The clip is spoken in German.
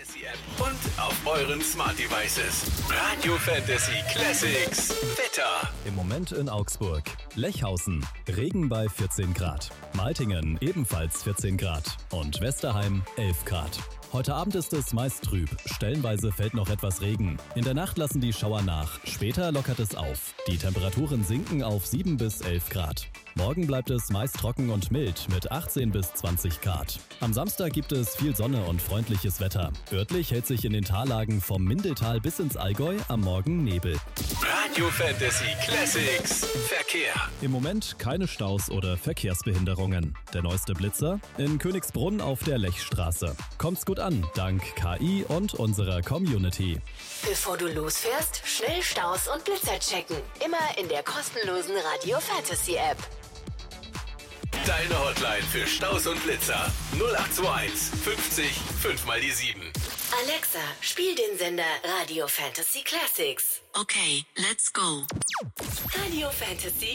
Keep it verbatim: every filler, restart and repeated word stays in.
Fantasy App und auf euren Smart Devices. Radio Fantasy Classics. Wetter. Im Moment in Augsburg. Lechhausen. Regen bei vierzehn Grad. Maltingen ebenfalls vierzehn Grad. Und Westerheim elf Grad. Heute Abend ist es meist trüb. Stellenweise fällt noch etwas Regen. In der Nacht lassen die Schauer nach. Später lockert es auf. Die Temperaturen sinken auf sieben bis elf Grad. Morgen bleibt es meist trocken und mild mit achtzehn bis zwanzig Grad. Am Samstag gibt es viel Sonne und freundliches Wetter. Örtlich hält sich in den Tallagen vom Mindeltal bis ins Allgäu am Morgen Nebel. Radio Fantasy Classics. Verkehr. Im Moment keine Staus oder Verkehrsbehinderungen. Der neueste Blitzer in Königsbrunn auf der Lechstraße. Kommt's gut an, dank K I und unserer Community. Bevor du losfährst, schnell Staus und Blitzer checken. Immer in der kostenlosen Radio Fantasy App. Deine Hotline für Staus und Blitzer. null acht zwei eins fünfzig fünf mal die sieben. Alexa, spiel den Sender Radio Fantasy Classics. Okay, let's go. Radio Fantasy